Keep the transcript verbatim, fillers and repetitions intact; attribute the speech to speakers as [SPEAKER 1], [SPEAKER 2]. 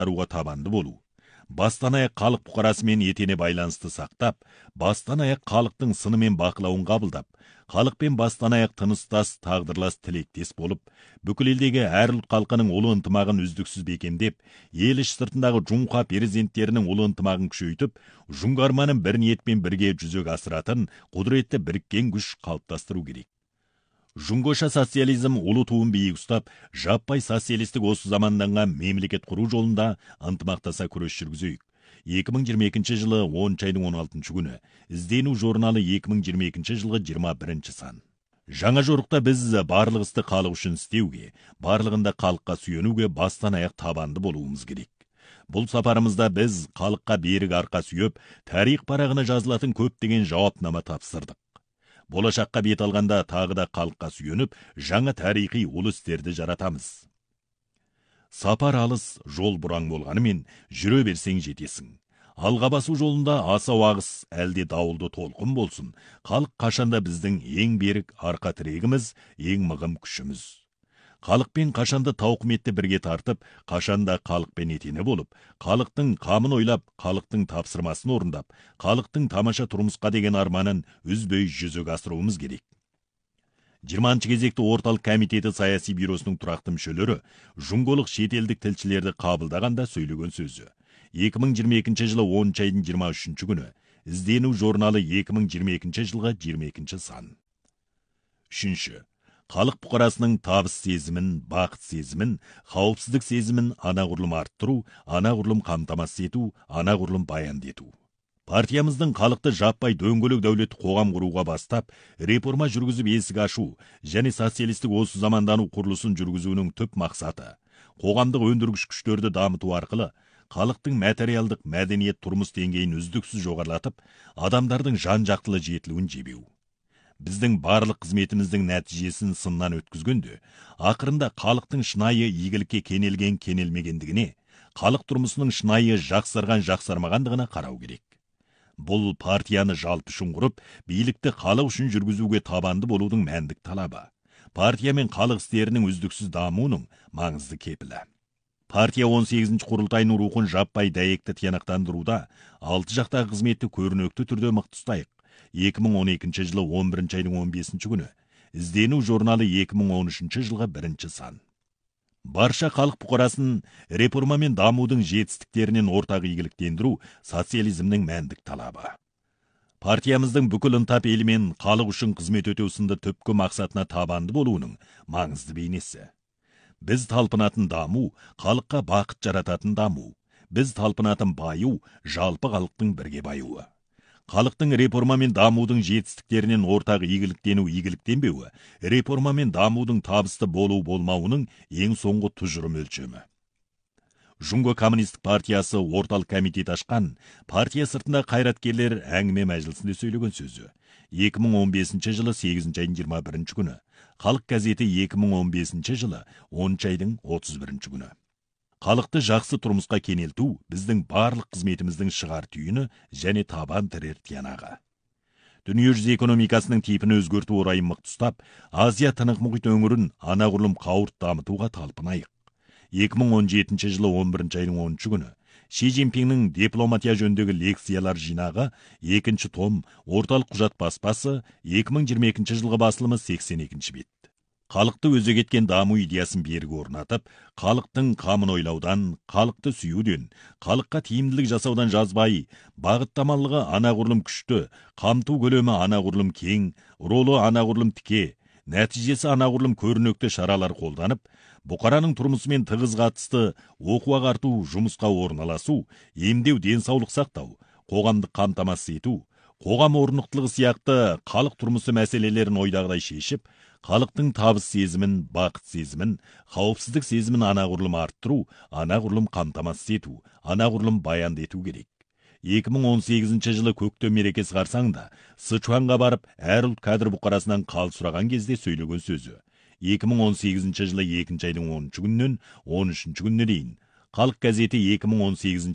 [SPEAKER 1] атқаруға табанды болу. Бастан аяқ халық бұқарасымен етене байланысты сақтап, бастан аяқ халықтың сынымен бақылауын қабылдап, халықпен бастан аяқ тыныстас, тағдырлас, тілектес болып, бүкіл елдегі әр ұлт халқының ұлы ынтымағын үздіксіз бекемдеп, ел іш сыртындағы жұңқа перзенттерінің ұлы ынтымағын күшейтіп, жұңғарманың бір ниетпен бірге жүзеге асыратын құдіретті біріккен күш қалыптастыру керек. Жұңғоша социализм ұлы туын биік ұстап, жаппай социалистік осы заманданған мемлекет құру жолында ынтымақтаса күрес жүргізейік. екі мың жиырма екінші жылы оныншы айдың он алтыншы күні іздену журналы екі мың жиырма екінші жылғы жиырма бірінші сан. Жаңа жорықта біз барлық істі халық үшін істеуге, барлығында халыққа сүйенуге бастан аяқ табанды болуымыз керек. Бұл сапарымызда біз халыққа берік арқа сүйеп, тарих парағына жазылатын көптеген жауапнама тапсырдық. Болашаққа бет алғанда тағы да халыққа сүйеніп, жаңа тарихи ұлы істерді жаратамыз. Сапар алыс, жол бұраң болғанымен, жүре берсең жетесің. Алға басу жолында аса ағыс, әлде дауылды толқын болсын, халық қашанда біздің ең берік арқа тірегіміз, ең мығым күшіміз. Халықпен қашанда тауқыметті бірге тартып, қашанда халықпен етене болып, халықтың қамын ойлап, халықтың тапсырмасын орындап, халықтың тамаша тұрмысқа деген арманын үзбей жүзеге асыруымыз керек. жиырманыншы кезекті орталық комитеті саяси бюросының тұрақты мүшелері жұңголық шетелдік тілшілерді қабылдағанда сөйлеген сөзі. екі мың жиырма екінші жылы оныншы айдың жиырма үшінші күні іздену журналы екі мың жиырма екінші жылғы жиырма екінші сан. Үшінші. Халық бұқарасының табыс сезімін, бақыт сезімін, қауіпсіздік сезімін анағұрлым арттыру, анағұрлым қамтамасыз ету, анағұрлым баянды ету. Партиямыздың халықты жаппай дөңгелек дәулетті қоғам құруға бастап, реформа жүргізіп есік ашу және социалистік осы замандану құрылысын жүргізуінің түп мақсаты, қоғамдық өндіргіш күштерді дамыту арқылы, халықтың материалдық мәдениет тұрмыс деңгейін үздіксіз жоғарылатып, адамдардың жан-жақтылы жетілуін жебеу. Біздің барлық қызметіміздің нәтижесін сыннан өткізгенде, ақырында халықтың шынайы игілікке кенелген кенелмегендігіне, халық тұрмысының шынайы жақсарған жақсармағандығына қарау керек. Бұл партияны жалпы үшін құрып, билікті халық үшін жүргізуге табанды болудың мәндік талабы. Партия мен халық істерінің үздіксіз дамуының маңызды кепілі. Партия он сегізінші құрылтайының рухын жаппай дәйекті тиянақтандыруда алты жақтағы қызметті көрнекті түрде мықты ұстайық. екі мың он екінші жылы он бірінші айдың он бесінші күні іздену журналы екі мың он үшінші жылғы бірінші сан. Барша халық бұқарасын реформа мен дамудың жетістіктерінен ортақ игіліктендіру социализмнің мәндік талабы. Партиямыздың бүкіл ынтап елімен халық үшін қызмет өтеу сынды түпкі мақсатына табанды болуының маңызды бейнесі. Біз талпынатын даму, халыққа бақыт жарататын даму. Біз талпынатын баю, жалпы халықтың бірге баюы. Халықтың реформа мен дамудың жетістіктерінен ортақ игіліктену игіліктенбеуі, реформа мен дамудың табысты болу болмауының ең соңғы тұжырым өлшемі. Жұңго коммунистік партиясы орталық комитет ашқан, партия сыртында қайраткерлер әңгіме мәжілісінде сөйлеген сөзі. екі мың он бесінші жылы сегізінші айдың жиырма бірінші күні, халық газеті екі мың он бесінші жылы оныншы айдың отыз бірінші күні. Халықты жақсы тұрмысқа кенелту біздің барлық қызметіміздің шығар түйіні және табан тірер тиянағы. Дүниежүзі экономикасының типін өзгерту орайын мықты ұстап, Азия тынық мұхит өңірін анағұрлым қауырт дамытуға талпынайық. екі мың он жетінші жылы он бірінші айдың оныншы күні Ши Цзиньпиннің дипломатия жөніндегі лекциялар жинағы екінші том орталық құжат баспасы екі мың жиырма екінші жылғы басылымы сексен екінші бет. Халықты өзек еткен даму идеясын бергі орнатып, халықтың қамын ойлаудан, халықты сүюден, халыққа тиімділік жасаудан жазбай, бағыттамалығы анағұрлым күшті, қамту көлемі анағұрлым кең, ролы анағұрлым тіке, нәтижесі анағұрлым көрнекті шаралар қолданып, бұқараның тұрмысымен тығыз қатысты оқу ағарту, жұмысқа орналасу, емдеу, денсаулық сақтау, қоғамдық қамтамасыз ету, қоғам орнықтылығы сияқты халық тұрмысы мәселелерін ойдағыдай шешіп, халықтың табыс сезімін, бақыт сезімін, қауіпсіздік сезімін анағұрлым арттыру, анағұрлым қамтамасыз ету, анағұрлым баянды ету керек. екі мың он сегізінші жылы көктем мерекесі қарсаңында Сычуанға барып, әр ұлт кадр бұқарасынан қал сұраған кезде сөйлеген сөзі. екі мың он сегізінші жылы екінші айдың оныншы күнінен он үшінші күніне дейін. Халық газеті екі мың он сегізінші